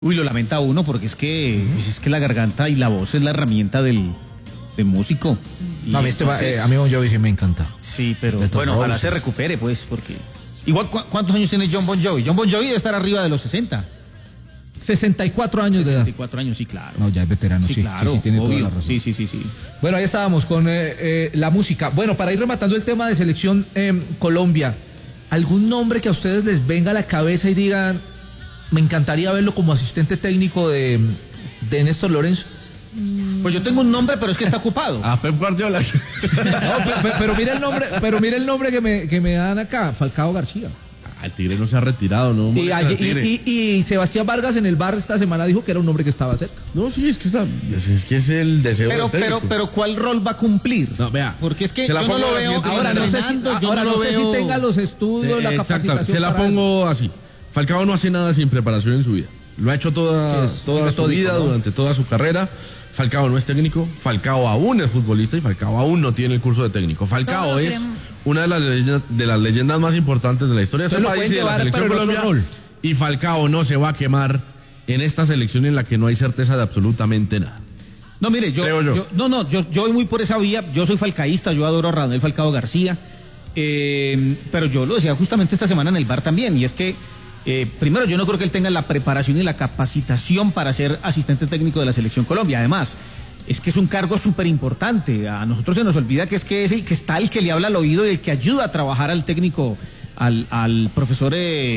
Uy, lo lamenta uno porque es que la garganta y la voz es la herramienta del músico. No, a mí a mí Bon Jovi sí me encanta. Sí, pero bueno, ojalá se recupere, pues, porque... Igual, ¿cuántos años tiene John Bon Jovi? John Bon Jovi debe estar arriba de los 60. 64 años de edad. 64 años, sí, claro. No, ya es veterano, sí. Claro, sí, tiene obvio. toda la razón. Sí. Bueno, ahí estábamos con la música. Bueno, para ir rematando el tema de selección Colombia, ¿algún nombre que a ustedes les venga a la cabeza y digan, me encantaría verlo como asistente técnico de Néstor Lorenzo? Pues yo tengo un nombre, pero es que está ocupado. Pep Guardiola. No, pero mira el nombre que me dan acá, Falcao García. El Tigre no se ha retirado, ¿no? Y Sebastián Vargas en el bar esta semana dijo que era un hombre que estaba cerca. No, sí, es que es el deseo del técnico. Pero ¿cuál rol va a cumplir? No, vea. Porque es que yo no lo veo. Ahora no sé si tenga los estudios, la capacitación. Se la pongo así. Falcao no hace nada sin preparación en su vida. Lo ha hecho toda su vida, ¿no? Durante toda su carrera. Falcao no es técnico, Falcao aún es futbolista y Falcao aún no tiene el curso de técnico. Falcao es una de las leyendas más importantes de la historia de este país y de la selección Colombia. Y Falcao no se va a quemar en esta selección en la que no hay certeza de absolutamente nada. No, mire, yo voy muy por esa vía. Yo soy falcaísta, yo adoro a Radamel Falcao García. Pero yo lo decía justamente esta semana en el bar también, y es que primero, yo no creo que él tenga la preparación y la capacitación para ser asistente técnico de la Selección Colombia. Además, es que es un cargo súper importante. A nosotros se nos olvida que es el que está, el que le habla al oído y el que ayuda a trabajar al técnico, al profesor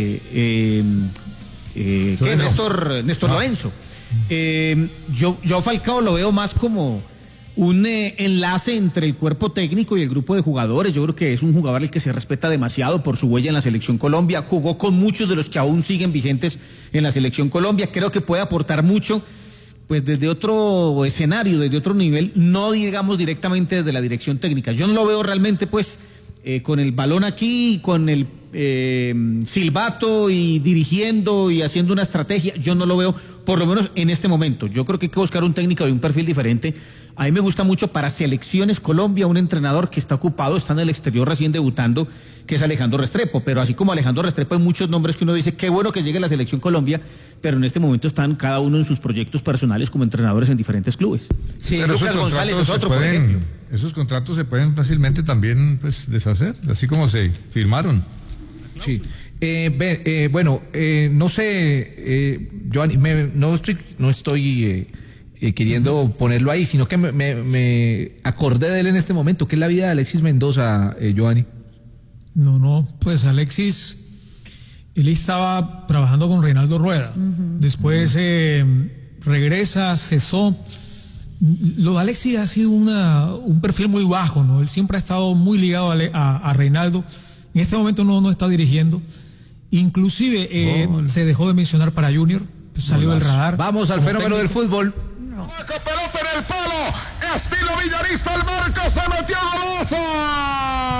Néstor Lorenzo. Yo a Falcao lo veo más como un enlace entre el cuerpo técnico y el grupo de jugadores. Yo creo que es un jugador al que se respeta demasiado por su huella en la Selección Colombia. Jugó con muchos de los que aún siguen vigentes en la Selección Colombia. Creo que puede aportar mucho, pues desde otro escenario, desde otro nivel, no digamos directamente desde la dirección técnica. Yo no lo veo realmente, pues, con el balón aquí, con el silbato y dirigiendo y haciendo una estrategia. Yo no lo veo, por lo menos en este momento. Yo creo que hay que buscar un técnico de un perfil diferente. A mí me gusta mucho para Selecciones Colombia un entrenador que está ocupado, está en el exterior recién debutando, que es Alejandro Restrepo. Pero así como Alejandro Restrepo hay muchos nombres que uno dice, qué bueno que llegue a la Selección Colombia, pero en este momento están cada uno en sus proyectos personales como entrenadores en diferentes clubes. Sí, pero Lucas González es otro, por ejemplo. Esos contratos se pueden fácilmente también, pues, deshacer, así como se firmaron. Sí. Bueno, no sé, Giovanni, no estoy queriendo ponerlo ahí, sino que me acordé de él en este momento. ¿Qué es la vida de Alexis Mendoza, Giovanni? No, pues Alexis, él estaba trabajando con Reinaldo Rueda. Después regresa, cesó. Lo de Alexis ha sido un perfil muy bajo, ¿no? Él siempre ha estado muy ligado a Reinaldo. En este momento no está dirigiendo. Inclusive se dejó de mencionar para Junior, pues salió del radar. Vamos al fenómeno del fútbol. Pelota en el palo, estilo villarista, el marco se metió goloso.